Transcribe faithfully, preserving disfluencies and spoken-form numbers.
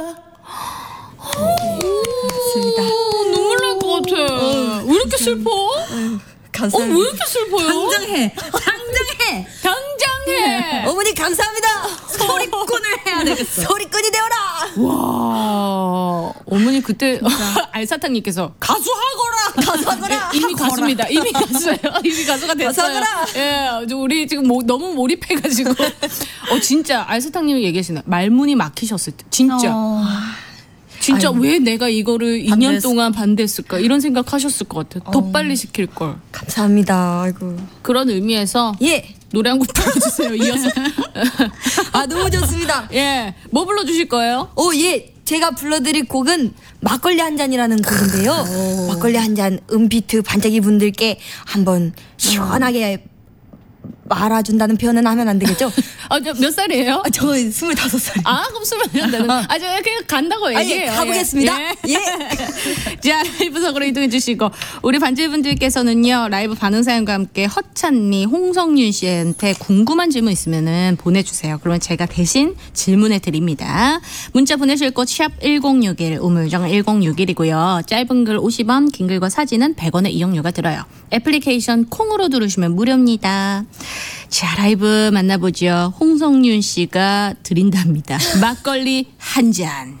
맞습니다. 눈물 날 것 같아. 어, 왜 이렇게 슬퍼? 어, 감사합니다. 어, 왜 이렇게 슬퍼요? 당장해. 당장해. 당장해. 어머니 감사합니다. 소리꾼을 해야 되겠어. 소리꾼이 되어라. 와, 어머니 그때 알사탕님께서 가수하거라. 가수하거라. 네, 이미 가수입니다. 이미 가수예요. 이미 가수가 됐어요. 가수하거라. 예, 우리 지금 뭐, 너무 몰입해가지고. 어, 진짜 알사탕님이 얘기하시네. 말문이 막히셨을 때. 진짜. 어... 진짜 아이고. 왜 내가 이거를 이 년 동안 반대했을까 이런 생각 하셨을 것 같아요. 더 어. 빨리 시킬 걸. 감사합니다. 아이고. 그런 의미에서 예. 노래 한 곡 불러주세요. 이어서. 아 너무 좋습니다. 예, 뭐 불러주실 거예요? 오 예. 제가 불러드릴 곡은 막걸리 한 잔이라는 곡인데요. 오. 막걸리 한 잔 음비트 반짝이 분들께 한번 시원하게 말아준다는 표현은 하면 안 되겠죠? 아, 저 몇 살이에요? 아, 저 스물다섯 살이요. 아, 그럼 스물몇 되는. 아, 저 그냥 간다고 아, 예, 얘기해요. 가보겠습니다. 예. 예. 자, 라이브석으로 이동해 주시고 우리 반질분들께서는요 라이브 반응 사연과 함께 허찬미, 홍성윤 씨한테 궁금한 질문 있으면은 보내주세요. 그러면 제가 대신 질문해 드립니다. 문자 보내실 곳 샵 일공육일, 우물정 일공육일이고요. 짧은 글 오십 원, 긴 글과 사진은 백 원의 이용료가 들어요. 애플리케이션 콩으로 들으시면 무료입니다. 자, 라이브 만나보죠. 홍성윤 씨가 드린답니다. 막걸리 한 잔.